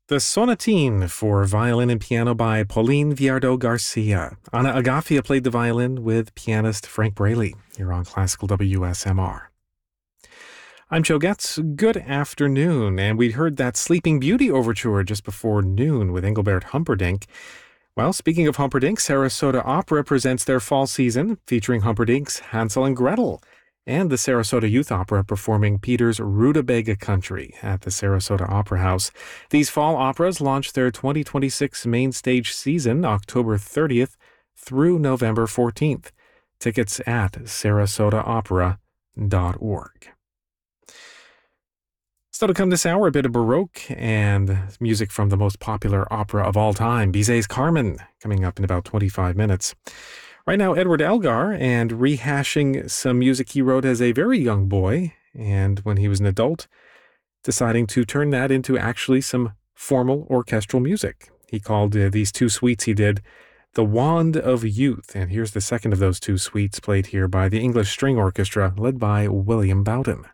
The Sonatine for violin and piano by Pauline Viardot Garcia. Ana Agafia played the violin with pianist Frank Braley here on Classical WSMR. I'm Joe Getz. Good afternoon. And we heard that Sleeping Beauty overture just before noon with Engelbert Humperdinck. Well, speaking of Humperdinck, Sarasota Opera presents their fall season featuring Humperdinck's Hansel and Gretel and the Sarasota Youth Opera performing Peter's Rutabaga Country at the Sarasota Opera House. These fall operas launch their 2026 main stage season October 30th through November 14th. Tickets at sarasotaopera.org. So to come this hour, a bit of Baroque and music from the most popular opera of all time, Bizet's Carmen, coming up in about 25 minutes. Right now, Edward Elgar, and rehashing some music he wrote as a very young boy, and when he was an adult, deciding to turn that into actually some formal orchestral music. He called these two suites he did The Wand of Youth, and here's the second of those two suites played here by the English String Orchestra, led by William Bowden.